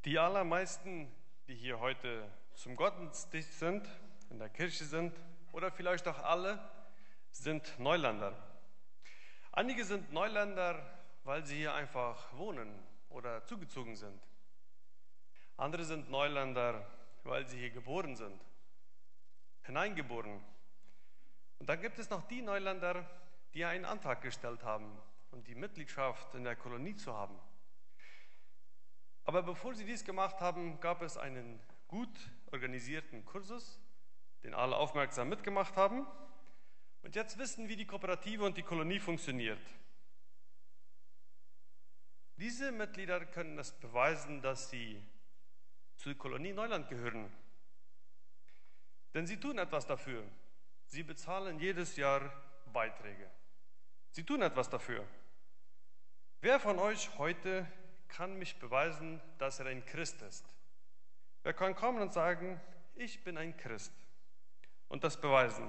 Die allermeisten, die hier heute zum Gottesdienst sind, in der Kirche sind oder vielleicht auch alle, sind Neuländer. Einige sind Neuländer, weil sie hier einfach wohnen oder zugezogen sind. Andere sind Neuländer, weil sie hier geboren sind, hineingeboren. Und dann gibt es noch die Neuländer, die einen Antrag gestellt haben und die Mitgliedschaft in der Kolonie zu haben. Aber bevor sie dies gemacht haben, gab es einen gut organisierten Kursus, den alle aufmerksam mitgemacht haben. Und jetzt wissen, wie die Kooperative und die Kolonie funktioniert. Diese Mitglieder können es beweisen, dass sie zur Kolonie Neuland gehören. Denn sie tun etwas dafür. Sie bezahlen jedes Jahr Beiträge. Sie tun etwas dafür. Wer von euch heute kann mich beweisen, dass er ein Christ ist? Wer kann kommen und sagen, ich bin ein Christ und das beweisen?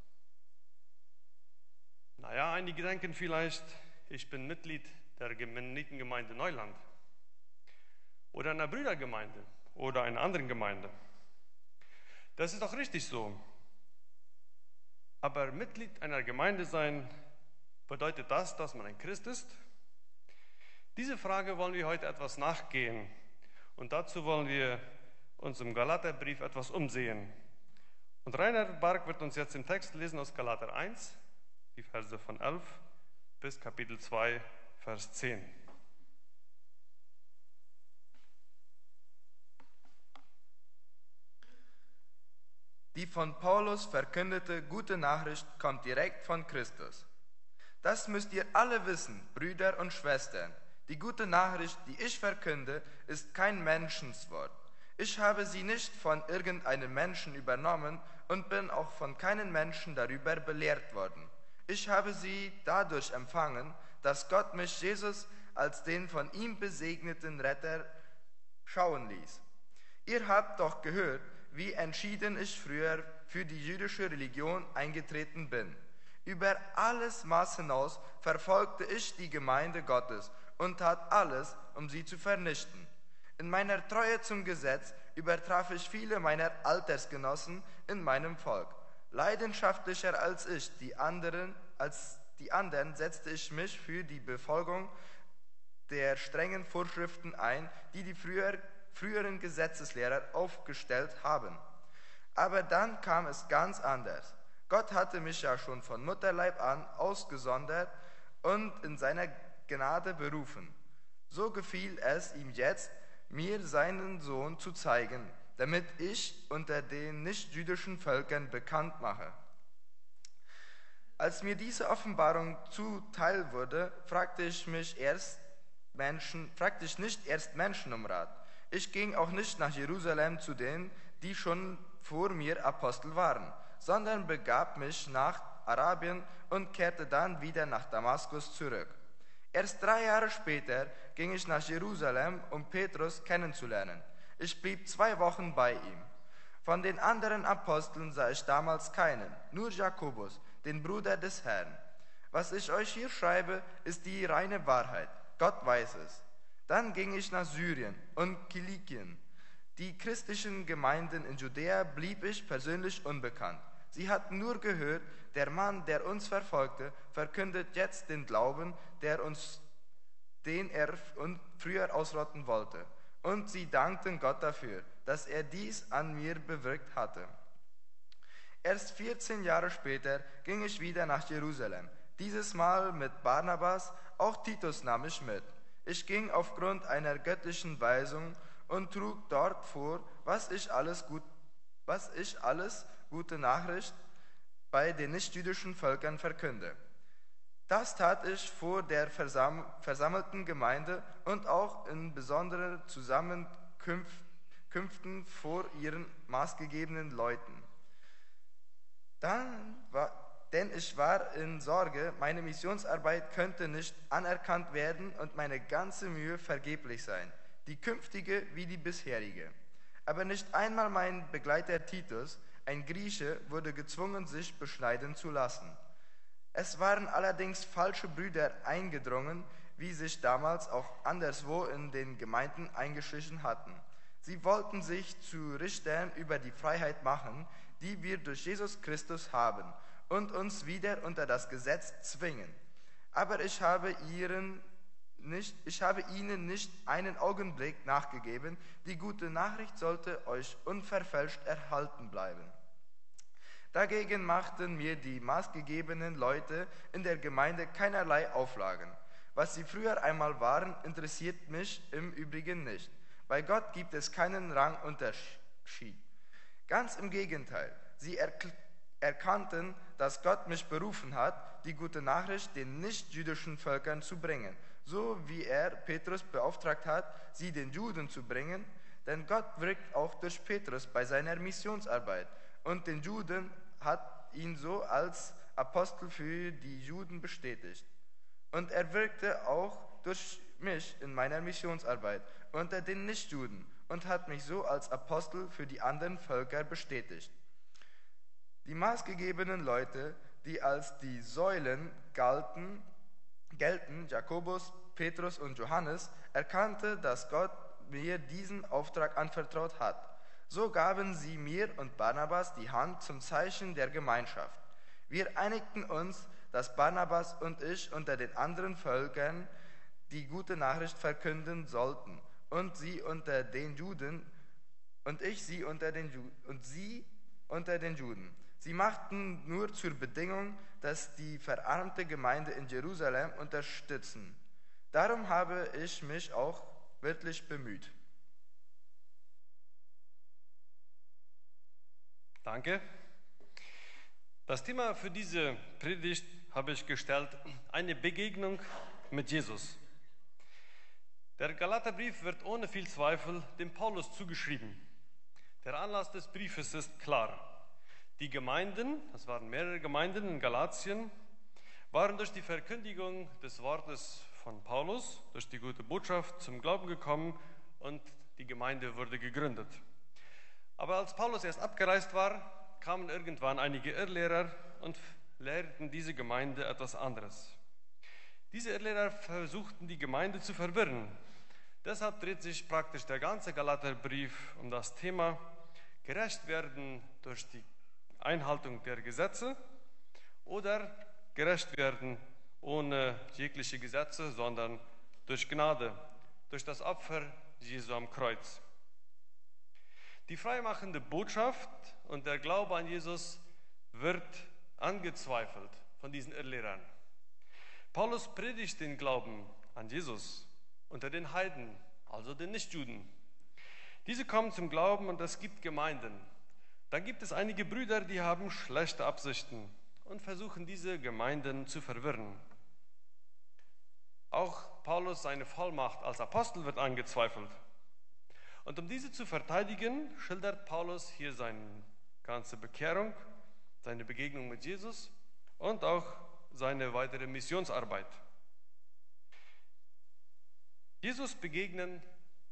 Naja, einige denken vielleicht, ich bin Mitglied der Mennonitengemeinde Neuland oder einer Brüdergemeinde oder einer anderen Gemeinde. Das ist doch richtig so. Aber Mitglied einer Gemeinde sein, bedeutet das, dass man ein Christ ist? Diese Frage wollen wir heute etwas nachgehen und dazu wollen wir uns im Galaterbrief etwas umsehen. Und Rainer Bark wird uns jetzt im Text lesen aus Galater 1, die Verse von 11 bis Kapitel 2, Vers 10. Die von Paulus verkündete gute Nachricht kommt direkt von Christus. Das müsst ihr alle wissen, Brüder und Schwestern. Die gute Nachricht, die ich verkünde, ist kein Menschenswort. Ich habe sie nicht von irgendeinem Menschen übernommen und bin auch von keinem Menschen darüber belehrt worden. Ich habe sie dadurch empfangen, dass Gott mich Jesus als den von ihm besegneten Retter schauen ließ. Ihr habt doch gehört, wie entschieden ich früher für die jüdische Religion eingetreten bin. Über alles Maß hinaus verfolgte ich die Gemeinde Gottes und tat alles, um sie zu vernichten. In meiner Treue zum Gesetz übertraf ich viele meiner Altersgenossen in meinem Volk. Leidenschaftlicher als die anderen setzte ich mich für die Befolgung der strengen Vorschriften ein, die die früheren Gesetzeslehrer aufgestellt haben. Aber dann kam es ganz anders. Gott hatte mich ja schon von Mutterleib an ausgesondert und in seiner Gnade berufen. So gefiel es ihm jetzt, mir seinen Sohn zu zeigen, damit ich unter den nicht-jüdischen Völkern bekannt mache. Als mir diese Offenbarung zuteil wurde, fragte ich nicht erst Menschen um Rat. Ich ging auch nicht nach Jerusalem zu denen, die schon vor mir Apostel waren, sondern begab mich nach Arabien und kehrte dann wieder nach Damaskus zurück. Erst 3 Jahre später ging ich nach Jerusalem, um Petrus kennenzulernen. Ich blieb 2 Wochen bei ihm. Von den anderen Aposteln sah ich damals keinen, nur Jakobus, den Bruder des Herrn. Was ich euch hier schreibe, ist die reine Wahrheit. Gott weiß es. Dann ging ich nach Syrien und Kilikien. Die christlichen Gemeinden in Judäa blieb ich persönlich unbekannt. Sie hatten nur gehört, der Mann, der uns verfolgte, verkündet jetzt den Glauben, den er früher ausrotten wollte. Und sie dankten Gott dafür, dass er dies an mir bewirkt hatte. Erst 14 Jahre später ging ich wieder nach Jerusalem. Dieses Mal mit Barnabas, auch Titus nahm ich mit. Ich ging aufgrund einer göttlichen Weisung und trug dort vor, was ich alles gute Nachricht bei den nichtjüdischen Völkern verkünde. Das tat ich vor der versammelten Gemeinde und auch in besonderen Zusammenkünften vor ihren maßgegebenen Leuten. Denn ich war in Sorge, meine Missionsarbeit könnte nicht anerkannt werden und meine ganze Mühe vergeblich sein, die künftige wie die bisherige. Aber nicht einmal mein Begleiter Titus, ein Grieche, wurde gezwungen, sich beschneiden zu lassen. Es waren allerdings falsche Brüder eingedrungen, wie sich damals auch anderswo in den Gemeinden eingeschlichen hatten. Sie wollten sich zu Richtern über die Freiheit machen, die wir durch Jesus Christus haben, und uns wieder unter das Gesetz zwingen. Aber ich habe ihnen nicht einen Augenblick nachgegeben. Die gute Nachricht sollte euch unverfälscht erhalten bleiben. Dagegen machten mir die maßgegebenen Leute in der Gemeinde keinerlei Auflagen. Was sie früher einmal waren, interessiert mich im Übrigen nicht. Bei Gott gibt es keinen Rangunterschied. Ganz im Gegenteil, sie erkannten, dass Gott mich berufen hat, die gute Nachricht den nicht-jüdischen Völkern zu bringen, so wie er Petrus beauftragt hat, sie den Juden zu bringen, denn Gott wirkt auch durch Petrus bei seiner Missionsarbeit und den Juden hat ihn so als Apostel für die Juden bestätigt. Und er wirkte auch durch mich in meiner Missionsarbeit unter den Nichtjuden und hat mich so als Apostel für die anderen Völker bestätigt. Die maßgegebenen Leute, die als die Säulen gelten, Jakobus, Petrus und Johannes, erkannte, dass Gott mir diesen Auftrag anvertraut hat. So gaben sie mir und Barnabas die Hand zum Zeichen der Gemeinschaft. Wir einigten uns, dass Barnabas und ich unter den anderen Völkern die gute Nachricht verkünden sollten und sie unter den Juden und ich sie unter den Juden. Sie machten nur zur Bedingung, dass die verarmte Gemeinde in Jerusalem unterstützen. Darum habe ich mich auch wirklich bemüht. Danke. Das Thema für diese Predigt habe ich gestellt, eine Begegnung mit Jesus. Der Galaterbrief wird ohne viel Zweifel dem Paulus zugeschrieben. Der Anlass des Briefes ist klar. Die Gemeinden, das waren mehrere Gemeinden in Galatien, waren durch die Verkündigung des Wortes von Paulus, durch die gute Botschaft zum Glauben gekommen und die Gemeinde wurde gegründet. Aber als Paulus erst abgereist war, kamen irgendwann einige Irrlehrer und lehrten diese Gemeinde etwas anderes. Diese Irrlehrer versuchten, die Gemeinde zu verwirren. Deshalb dreht sich praktisch der ganze Galaterbrief um das Thema gerecht werden durch die Einhaltung der Gesetze oder gerecht werden ohne jegliche Gesetze, sondern durch Gnade, durch das Opfer Jesu am Kreuz. Die freimachende Botschaft und der Glaube an Jesus wird angezweifelt von diesen Irrlehrern. Paulus predigt den Glauben an Jesus unter den Heiden, also den Nichtjuden. Diese kommen zum Glauben und es gibt Gemeinden. Dann gibt es einige Brüder, die haben schlechte Absichten und versuchen, diese Gemeinden zu verwirren. Auch Paulus, seine Vollmacht als Apostel, wird angezweifelt. Und um diese zu verteidigen, schildert Paulus hier seine ganze Bekehrung, seine Begegnung mit Jesus und auch seine weitere Missionsarbeit. Jesus begegnen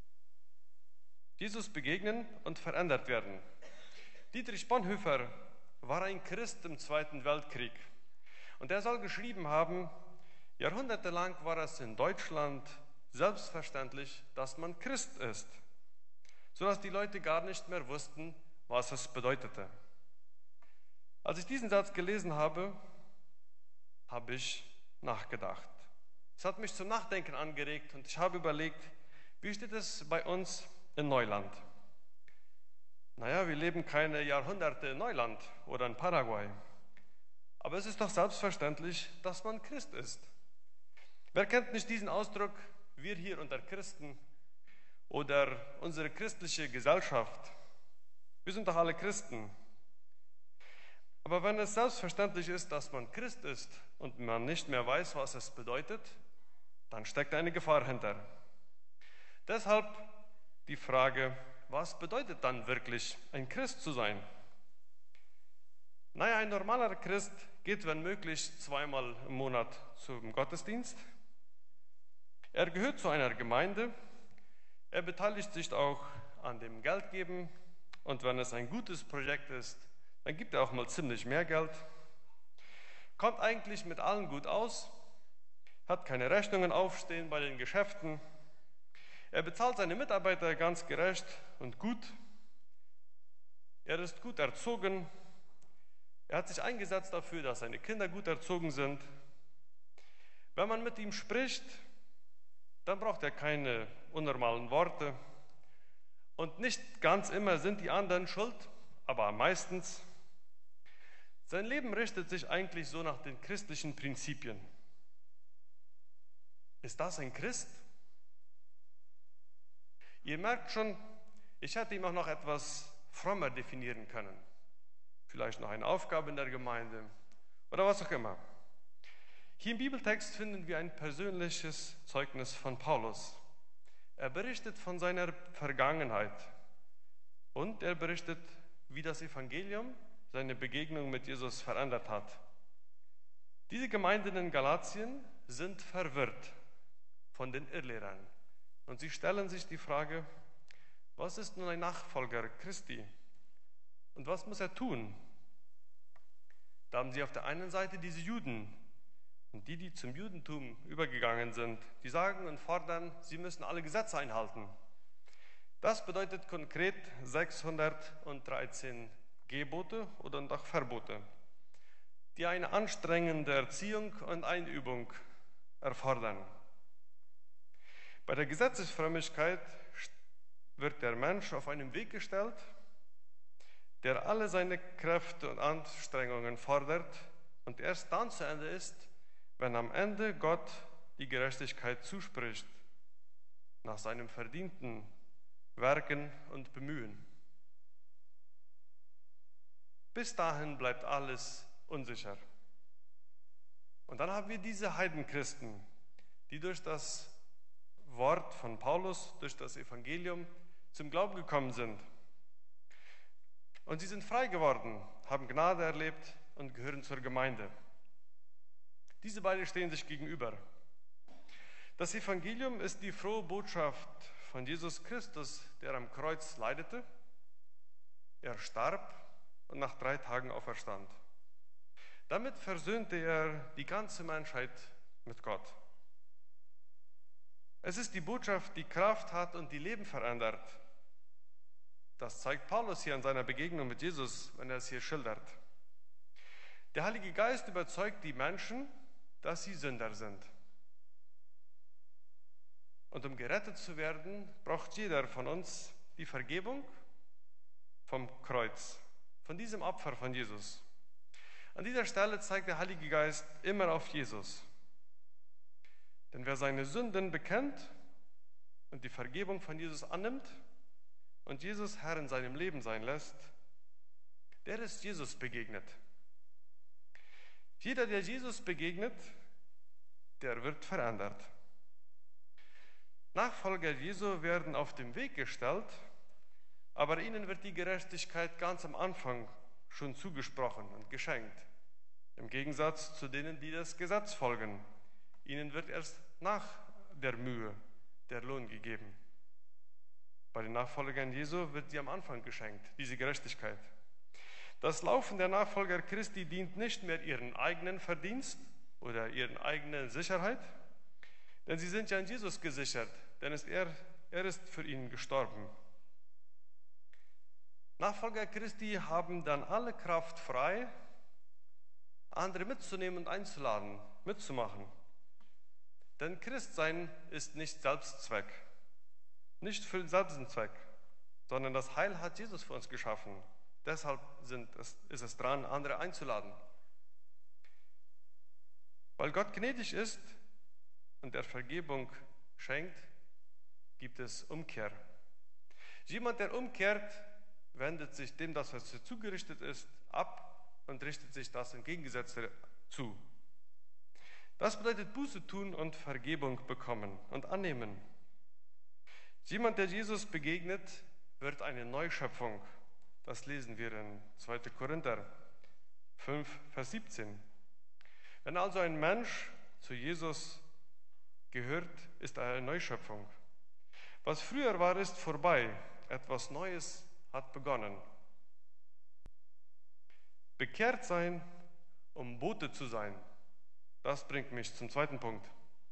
und verändert werden. Dietrich Bonhoeffer war ein Christ im Zweiten Weltkrieg und er soll geschrieben haben, jahrhundertelang war es in Deutschland selbstverständlich, dass man Christ ist, sodass die Leute gar nicht mehr wussten, was es bedeutete. Als ich diesen Satz gelesen habe, habe ich nachgedacht. Es hat mich zum Nachdenken angeregt und ich habe überlegt, wie steht es bei uns in Neuland? Naja, wir leben keine Jahrhunderte in Neuland oder in Paraguay. Aber es ist doch selbstverständlich, dass man Christ ist. Wer kennt nicht diesen Ausdruck, wir hier unter Christen oder unsere christliche Gesellschaft? Wir sind doch alle Christen. Aber wenn es selbstverständlich ist, dass man Christ ist und man nicht mehr weiß, was es bedeutet, dann steckt eine Gefahr hinter. Deshalb die Frage, was bedeutet dann wirklich, ein Christ zu sein? Naja, ein normaler Christ geht, wenn möglich, 2-mal im Monat zum Gottesdienst. Er gehört zu einer Gemeinde. Er beteiligt sich auch an dem Geldgeben. Und wenn es ein gutes Projekt ist, dann gibt er auch mal ziemlich mehr Geld. Kommt eigentlich mit allen gut aus. hat keine Rechnungen aufstehen bei den Geschäften. Er bezahlt seine Mitarbeiter ganz gerecht und gut. Er ist gut erzogen. Er hat sich eingesetzt dafür, dass seine Kinder gut erzogen sind. Wenn man mit ihm spricht, dann braucht er keine unnormalen Worte. Und nicht ganz immer sind die anderen schuld, aber meistens. Sein Leben richtet sich eigentlich so nach den christlichen Prinzipien. Ist das ein Christ? Ihr merkt schon, ich hätte ihn auch noch etwas frommer definieren können. Vielleicht noch eine Aufgabe in der Gemeinde oder was auch immer. Hier im Bibeltext finden wir ein persönliches Zeugnis von Paulus. Er berichtet von seiner Vergangenheit und er berichtet, wie das Evangelium seine Begegnung mit Jesus verändert hat. Diese Gemeinden in Galatien sind verwirrt von den Irrlehrern und sie stellen sich die Frage, was ist nun ein Nachfolger Christi und was muss er tun? Da haben sie auf der einen Seite diese Juden und die zum Judentum übergegangen sind, die sagen und fordern, sie müssen alle Gesetze einhalten. Das bedeutet konkret 613 Gebote oder auch Verbote, die eine anstrengende Erziehung und Einübung erfordern. Bei der Gesetzesfrömmigkeit wird der Mensch auf einen Weg gestellt, der alle seine Kräfte und Anstrengungen fordert und erst dann zu Ende ist, wenn am Ende Gott die Gerechtigkeit zuspricht, nach seinem verdienten Werken und Bemühen. Bis dahin bleibt alles unsicher. Und dann haben wir diese Heidenchristen, die durch das Wort von Paulus, durch das Evangelium zum Glauben gekommen sind. Und sie sind frei geworden, haben Gnade erlebt und gehören zur Gemeinde. Diese beiden stehen sich gegenüber. Das Evangelium ist die frohe Botschaft von Jesus Christus, der am Kreuz leidete. Er starb und nach 3 Tagen auferstand. Damit versöhnte er die ganze Menschheit mit Gott. Es ist die Botschaft, die Kraft hat und die Leben verändert. Das zeigt Paulus hier in seiner Begegnung mit Jesus, wenn er es hier schildert. Der Heilige Geist überzeugt die Menschen, dass sie Sünder sind. Und um gerettet zu werden, braucht jeder von uns die Vergebung vom Kreuz, von diesem Opfer von Jesus. An dieser Stelle zeigt der Heilige Geist immer auf Jesus. Denn wer seine Sünden bekennt und die Vergebung von Jesus annimmt und Jesus Herr in seinem Leben sein lässt, der ist Jesus begegnet. Jeder, der Jesus begegnet, der wird verändert. Nachfolger Jesu werden auf den Weg gestellt, aber ihnen wird die Gerechtigkeit ganz am Anfang schon zugesprochen und geschenkt. Im Gegensatz zu denen, die das Gesetz folgen. Ihnen wird erst nach der Mühe der Lohn gegeben. Bei den Nachfolgern Jesu wird sie am Anfang geschenkt, diese Gerechtigkeit. Das Laufen der Nachfolger Christi dient nicht mehr ihren eigenen Verdienst oder ihren eigenen Sicherheit, denn sie sind ja in Jesus gesichert, denn er ist für ihn gestorben. Nachfolger Christi haben dann alle Kraft frei, andere mitzunehmen und einzuladen, mitzumachen. Denn Christsein ist nicht Selbstzweck, nicht für den Selbstzweck, sondern das Heil hat Jesus für uns geschaffen. Deshalb ist es dran, andere einzuladen. Weil Gott gnädig ist und der Vergebung schenkt, gibt es Umkehr. Jemand, der umkehrt, wendet sich dem, das was zugerichtet ist, ab und richtet sich das Entgegengesetzte zu. Das bedeutet Buße tun und Vergebung bekommen und annehmen. Jemand, der Jesus begegnet, wird eine Neuschöpfung. Das lesen wir in 2. Korinther 5, Vers 17. Wenn also ein Mensch zu Jesus gehört, ist er eine Neuschöpfung. Was früher war, ist vorbei. Etwas Neues hat begonnen. Bekehrt sein, um Bote zu sein. Das bringt mich zum zweiten Punkt.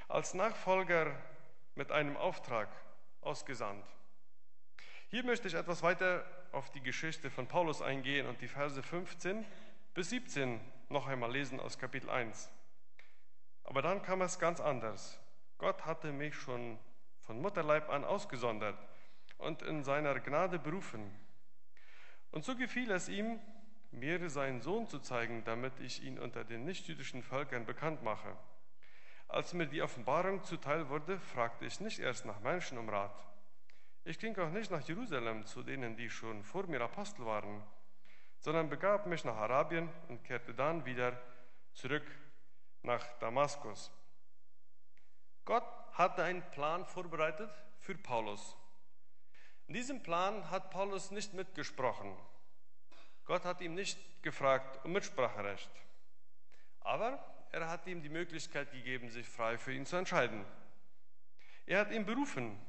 als Nachfolger mit einem Auftrag ausgesandt. Hier möchte ich etwas weiter auf die Geschichte von Paulus eingehen und die Verse 15 bis 17 noch einmal lesen aus Kapitel 1. Aber dann kam es ganz anders. Gott hatte mich schon von Mutterleib an ausgesondert und in seiner Gnade berufen. Und so gefiel es ihm, mir seinen Sohn zu zeigen, damit ich ihn unter den nichtjüdischen Völkern bekannt mache. Als mir die Offenbarung zuteil wurde, fragte ich nicht erst nach Menschen um Rat. Ich ging auch nicht nach Jerusalem zu denen, die schon vor mir Apostel waren, sondern begab mich nach Arabien und kehrte dann wieder zurück nach Damaskus. Gott hatte einen Plan vorbereitet für Paulus. In diesem Plan hat Paulus nicht mitgesprochen. Gott hat ihm nicht gefragt um Mitspracherecht. Aber er hat ihm die Möglichkeit gegeben, sich frei für ihn zu entscheiden. Er hat ihn berufen,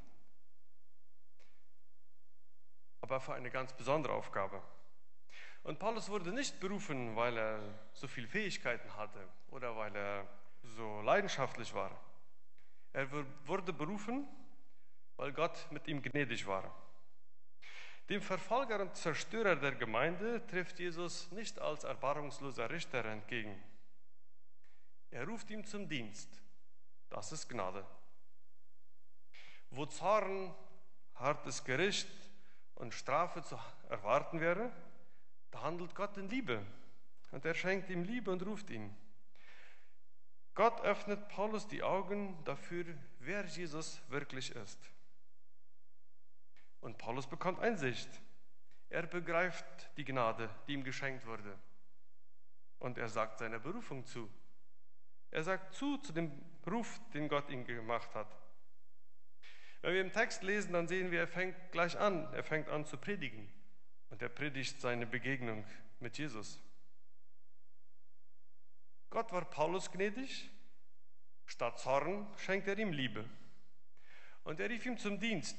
aber für eine ganz besondere Aufgabe. Und Paulus wurde nicht berufen, weil er so viele Fähigkeiten hatte oder weil er so leidenschaftlich war. Er wurde berufen, weil Gott mit ihm gnädig war. Dem Verfolger und Zerstörer der Gemeinde trifft Jesus nicht als erbarmungsloser Richter entgegen. Er ruft ihm zum Dienst. Das ist Gnade. Wo Zorn, hartes Gericht und Strafe zu erwarten wäre, da handelt Gott in Liebe. Und er schenkt ihm Liebe und ruft ihn. Gott öffnet Paulus die Augen dafür, wer Jesus wirklich ist. Und Paulus bekommt Einsicht. Er begreift die Gnade, die ihm geschenkt wurde. Und er sagt seiner Berufung zu. Er sagt zu dem Ruf, den Gott ihm gemacht hat. Wenn wir im Text lesen, dann sehen wir, er fängt gleich an. Er fängt an zu predigen. Und er predigt seine Begegnung mit Jesus. Gott war Paulus gnädig. Statt Zorn schenkt er ihm Liebe. Und er rief ihm zum Dienst.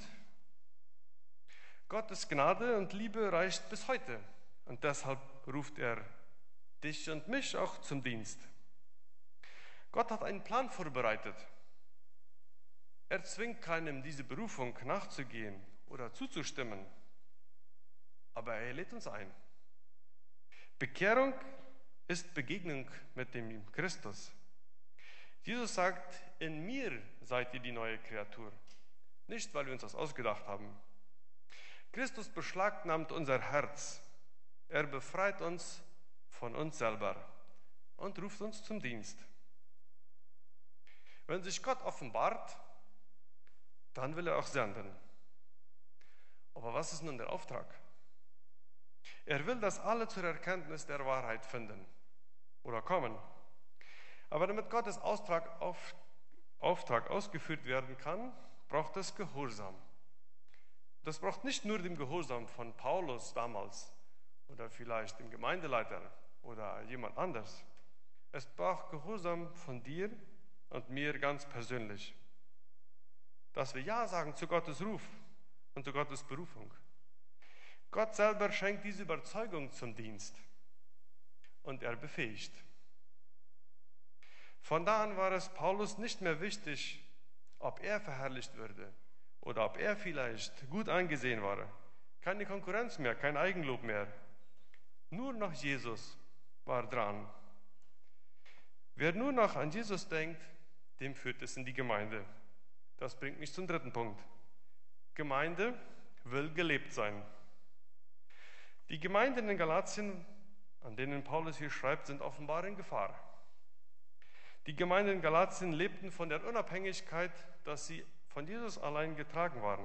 Gottes Gnade und Liebe reicht bis heute. Und deshalb ruft er dich und mich auch zum Dienst. Gott hat einen Plan vorbereitet. Er zwingt keinem, diese Berufung nachzugehen oder zuzustimmen. Aber er lädt uns ein. Bekehrung ist Begegnung mit dem Christus. Jesus sagt, in mir seid ihr die neue Kreatur. Nicht, weil wir uns das ausgedacht haben. Christus beschlagnahmt unser Herz. Er befreit uns von uns selber und ruft uns zum Dienst. Wenn sich Gott offenbart, dann will er auch senden. Aber was ist nun der Auftrag? Er will, dass alle zur Erkenntnis der Wahrheit finden oder kommen. Aber damit Gottes Auftrag ausgeführt werden kann, braucht es Gehorsam. Das braucht nicht nur den Gehorsam von Paulus damals oder vielleicht dem Gemeindeleiter oder jemand anders. Es braucht Gehorsam von dir und mir ganz persönlich. Dass wir Ja sagen zu Gottes Ruf und zu Gottes Berufung. Gott selber schenkt diese Überzeugung zum Dienst und er befähigt. Von da an war es Paulus nicht mehr wichtig, ob er verherrlicht würde oder ob er vielleicht gut angesehen war. Keine Konkurrenz mehr, kein Eigenlob mehr. Nur noch Jesus war dran. Wer nur noch an Jesus denkt, dem führt es in die Gemeinde. Das bringt mich zum dritten Punkt. Gemeinde will gelebt sein. Die Gemeinden in Galatien, an denen Paulus hier schreibt, sind offenbar in Gefahr. Die Gemeinden in Galatien lebten von der Unabhängigkeit, dass sie von Jesus allein getragen waren.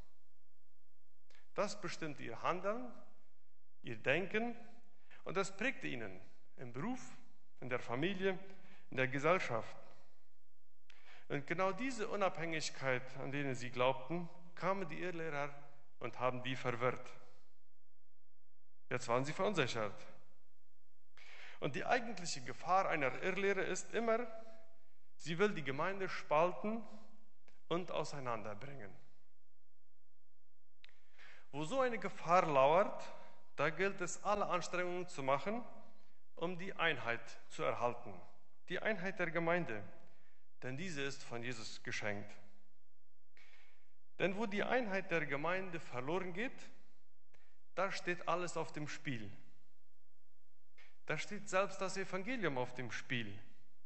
Das bestimmte ihr Handeln, ihr Denken und das prägte ihnen im Beruf, in der Familie, in der Gesellschaft. Und genau diese Unabhängigkeit, an denen sie glaubten, kamen die Irrlehrer und haben die verwirrt. Jetzt waren sie verunsichert. Und die eigentliche Gefahr einer Irrlehre ist immer, sie will die Gemeinde spalten und auseinanderbringen. Wo so eine Gefahr lauert, da gilt es, alle Anstrengungen zu machen, um die Einheit zu erhalten. Die Einheit der Gemeinde. denn diese ist von Jesus geschenkt. Denn wo die Einheit der Gemeinde verloren geht, da steht alles auf dem Spiel. Da steht selbst das Evangelium auf dem Spiel.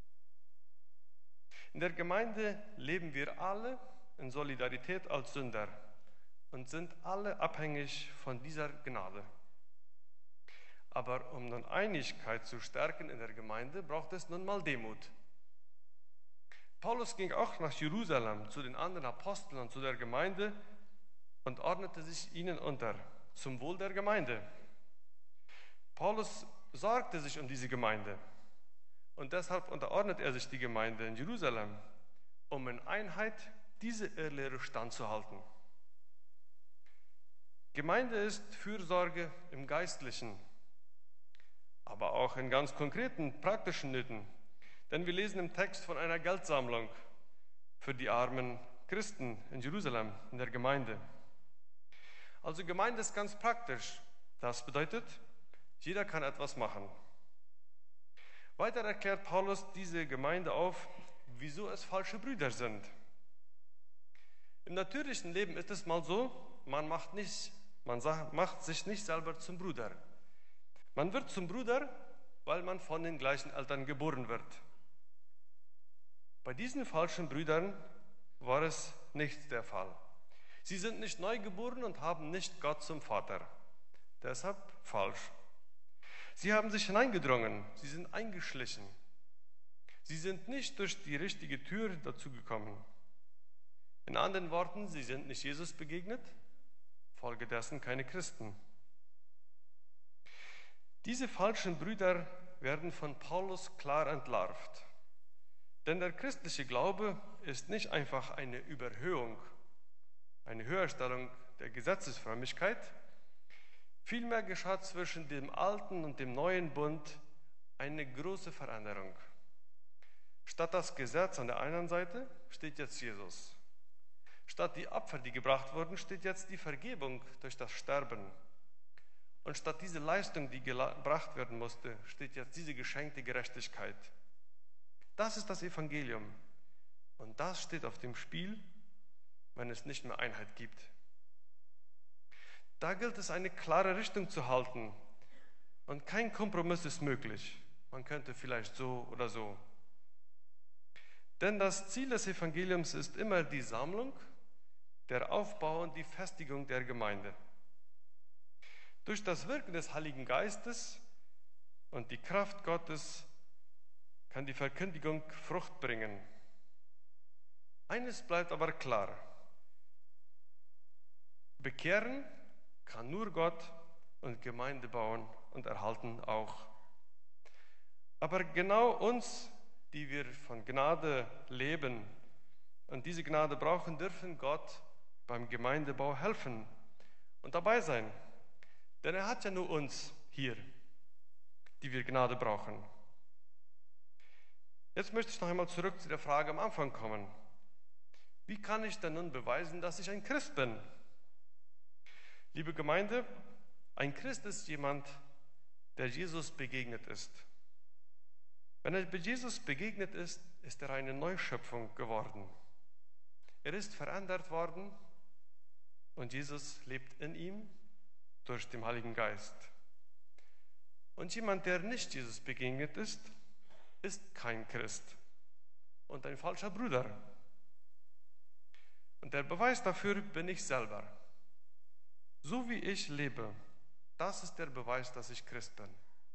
In der Gemeinde leben wir alle in Solidarität als Sünder und sind alle abhängig von dieser Gnade. Aber um nun Einigkeit zu stärken in der Gemeinde, braucht es nun mal Demut. Paulus ging auch nach Jerusalem zu den anderen Aposteln und zu der Gemeinde und ordnete sich ihnen unter, zum Wohl der Gemeinde. Paulus sorgte sich um diese Gemeinde und deshalb unterordnet er sich die Gemeinde in Jerusalem, um in Einheit diese Irrlehre standzuhalten. Gemeinde ist Fürsorge im Geistlichen, aber auch in ganz konkreten, praktischen Nöten. Denn wir lesen im Text von einer Geldsammlung für die armen Christen in Jerusalem, in der Gemeinde. Also Gemeinde ist ganz praktisch. Das bedeutet, jeder kann etwas machen. Weiter erklärt Paulus diese Gemeinde auf, wieso es falsche Brüder sind. Im natürlichen Leben ist es mal so, man macht sich nicht selber zum Bruder. Man wird zum Bruder, weil man von den gleichen Eltern geboren wird. Bei diesen falschen Brüdern war es nicht der Fall. Sie sind nicht neu geboren und haben nicht Gott zum Vater. Deshalb falsch. Sie haben sich hineingedrungen, sie sind eingeschlichen. Sie sind nicht durch die richtige Tür dazugekommen. In anderen Worten, sie sind nicht Jesus begegnet, folgedessen keine Christen. Diese falschen Brüder werden von Paulus klar entlarvt. Denn der christliche Glaube ist nicht einfach eine Überhöhung, eine Höherstellung der Gesetzesfrömmigkeit. Vielmehr geschah zwischen dem alten und dem neuen Bund eine große Veränderung. Statt das Gesetz an der einen Seite steht jetzt Jesus. Statt die Opfer, die gebracht wurden, steht jetzt die Vergebung durch das Sterben. Und statt diese Leistung, die gebracht werden musste, steht jetzt diese geschenkte Gerechtigkeit. Das ist das Evangelium. Und das steht auf dem Spiel, wenn es nicht mehr Einheit gibt. Da gilt es, eine klare Richtung zu halten. Und kein Kompromiss ist möglich. Man könnte vielleicht so oder so. Denn das Ziel des Evangeliums ist immer die Sammlung, der Aufbau und die Festigung der Gemeinde. Durch das Wirken des Heiligen Geistes und die Kraft Gottes kann die Verkündigung Frucht bringen. Eines bleibt aber klar: Bekehren kann nur Gott und Gemeinde bauen und erhalten auch. Aber genau uns, die wir von Gnade leben und diese Gnade brauchen, dürfen Gott beim Gemeindebau helfen und dabei sein. Denn er hat ja nur uns hier, die wir Gnade brauchen. Jetzt möchte ich noch einmal zurück zu der Frage am Anfang kommen. Wie kann ich denn nun beweisen, dass ich ein Christ bin? Liebe Gemeinde, ein Christ ist jemand, der Jesus begegnet ist. Wenn er Jesus begegnet ist, ist er eine Neuschöpfung geworden. Er ist verändert worden und Jesus lebt in ihm durch den Heiligen Geist. Und jemand, der nicht Jesus begegnet ist, ist kein Christ und ein falscher Bruder. Und der Beweis dafür bin ich selber. So wie ich lebe, das ist der Beweis, dass ich Christ bin.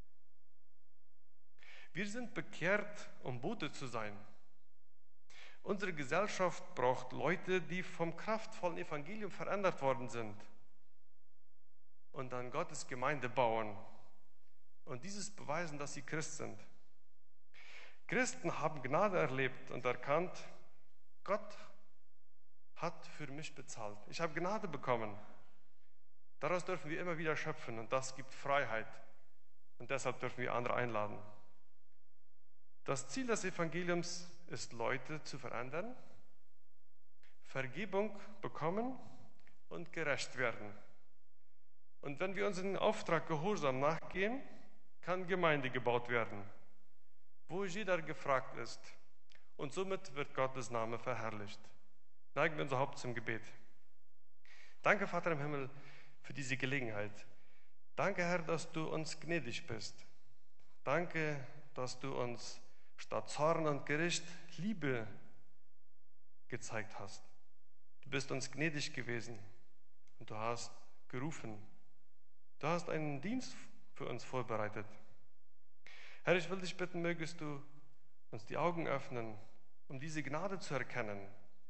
Wir sind bekehrt, um Bote zu sein. Unsere Gesellschaft braucht Leute, die vom kraftvollen Evangelium verändert worden sind und an Gottes Gemeinde bauen und dieses beweisen, dass sie Christ sind. Christen haben Gnade erlebt und erkannt, Gott hat für mich bezahlt. Ich habe Gnade bekommen. Daraus dürfen wir immer wieder schöpfen und das gibt Freiheit. Und deshalb dürfen wir andere einladen. Das Ziel des Evangeliums ist, Leute zu verändern, Vergebung bekommen und gerecht werden. Und wenn wir unseren Auftrag gehorsam nachgehen, kann Gemeinde gebaut werden, wo jeder gefragt ist und somit wird Gottes Name verherrlicht. Neigen wir unser Haupt zum Gebet. Danke, Vater im Himmel, für diese Gelegenheit. Danke, Herr, dass du uns gnädig bist. Danke, dass du uns statt Zorn und Gericht Liebe gezeigt hast. Du bist uns gnädig gewesen und du hast gerufen. Du hast einen Dienst für uns vorbereitet. Herr, ich will dich bitten, mögest du uns die Augen öffnen, um diese Gnade zu erkennen,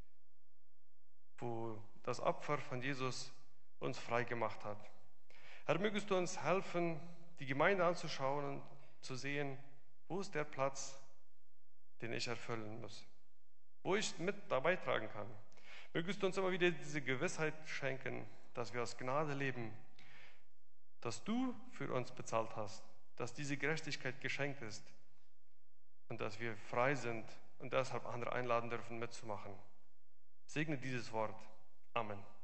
wo das Opfer von Jesus uns frei gemacht hat. Herr, mögest du uns helfen, die Gemeinde anzuschauen und zu sehen, wo ist der Platz, den ich erfüllen muss, wo ich mit dabei tragen kann. Mögest du uns immer wieder diese Gewissheit schenken, dass wir aus Gnade leben, dass du für uns bezahlt hast, dass diese Gerechtigkeit geschenkt ist und dass wir frei sind und deshalb andere einladen dürfen, mitzumachen. Segne dieses Wort. Amen.